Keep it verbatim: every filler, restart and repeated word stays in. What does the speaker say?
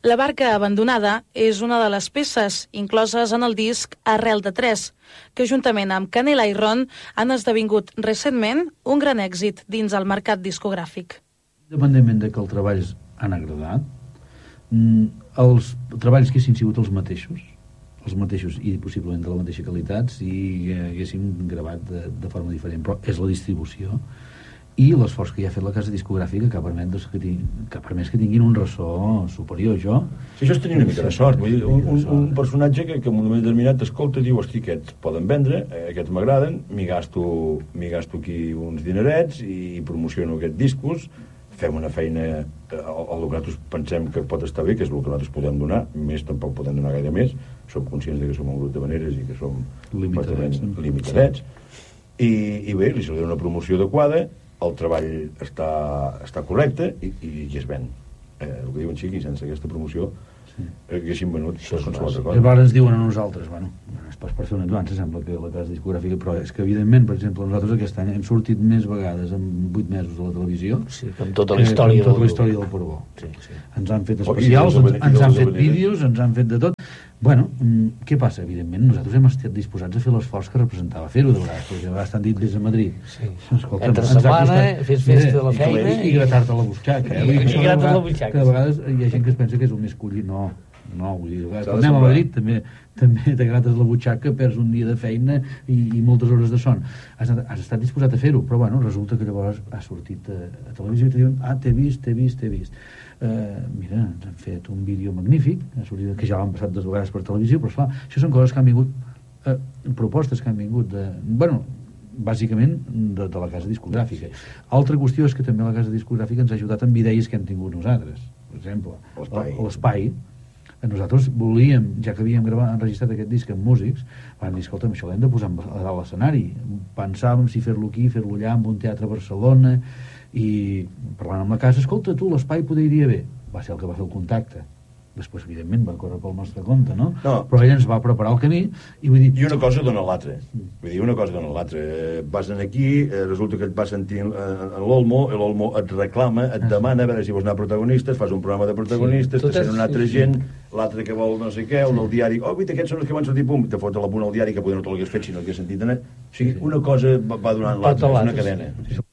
La barca abandonada és una de les peces incloses en el disc Arrel de Tres, que juntament amb Canela i Ron han esdevingut recentment un gran èxit dins el mercat discogràfic. Independentment de que els treballs han agradat, els treballs que haguessin sigut els mateixos, els mateixos i possiblement de la mateixa qualitat, si haguéssim gravat de, de forma diferent, però és la distribució i l'esforç que hi ha fet la casa discogràfica que ha permès, doncs, que, ting, que ha permès que tinguin un ressò superior. Jo... Sí, això és tenir una mica de sort. Vull dir, un, un, un personatge que, que en un moment determinat escolta, diu, hosti, aquests poden vendre, aquests m'agraden, m'hi gasto, m'hi gasto aquí uns dinerets i promociono aquests discos, fem una feina, el, el que nosaltres pensem que pot estar bé, que és el que nosaltres podem donar, més tampoc podem donar gaire més, som conscients de que som un grup de maneres i que som limitadets, limitadets. I, i bé, li s'ha una promoció adequada, el treball està, està correcte i, i, i es ven. Eh, el que diuen xiqui, sense aquesta promoció sí. haguéssim venut qualsevol altra cosa. I a vegades ens diuen a nosaltres, bueno, és pas per fer una advança, sembla que la casa discogràfica, però és que evidentment, per exemple, nosaltres aquest any hem sortit més vegades en vuit mesos a la televisió sí, amb tota la història, amb tota la història del Portbó. Sí, sí. Ens han fet especials, oh, ens, ens han fet vídeos, ens han fet de tot. Bueno, què passa? Evidentment, nosaltres hem estat disposats a fer l'esforç que representava fer-ho, de vegades, perquè a vegades t'han dit des de Madrid. Sí. Escolta, entre setmana, fes festa de la feina... I, i gratar-te la butxaca. I, i, i gratar-te la butxaca. Que a vegades hi ha gent que es pensa que és el més collit. No, no, vull dir, quan anem a Madrid també, també te grates la butxaca, perds un dia de feina i, i moltes hores de son. Has, has estat disposat a fer-ho, però bueno, resulta que llavors has sortit a, a televisió i te diuen, ah, t'he vist, t'he vist, t'he vist. Uh, mira, ens han fet un vídeo magnífic que ja l'han passat dues vegades per televisió, però esclar, això són coses que han vingut uh, propostes que han vingut de, bueno, bàsicament de, de la casa discogràfica. Altra qüestió és que també la casa discogràfica ens ha ajudat amb idees que hem tingut nosaltres, per exemple l'espai. Nosaltres volíem, ja que havíem gravat, enregistrat aquest disc amb músics, vam dir, escolta'm, això l'hem de posar a dalt l'escenari. Pensàvem si fer-lo aquí, fer-lo allà, en un teatre a Barcelona, i parlant amb la casa, escolta, tu, l'espai poder iria bé. Va ser el que va fer el contacte. Després, evidentment, va córrer pel nostre compte, no? no? Però ell ens va preparar el camí i vull dir... I una cosa dona l'altra. Vull dir, una cosa dona l'altra. Eh, vas aquí, eh, resulta que et vas sentir en, en l'Olmo, l'Olmo et reclama, et ah, demana a veure si vols anar a protagonistes, fas un programa de protagonistes, sí, te sent una altra sí, gent, sí. L'altre que vol no sé què, un sí. Al diari, oh, guaita, aquests són els que van sortir, pum, te fot a la punt al diari que poder no te l'hagués fet si no l'hagués sentit anar. O sigui, una cosa va donant l'altra, és una cadena. Sí.